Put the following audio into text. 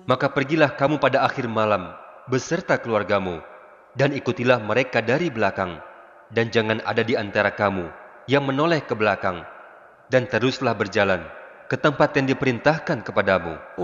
Maka pergilah kamu pada akhir malam beserta keluargamu, dan ikutilah mereka dari belakang, dan jangan ada di antara kamu yang menoleh ke belakang, dan teruslah berjalan ke tempat yang diperintahkan kepadamu.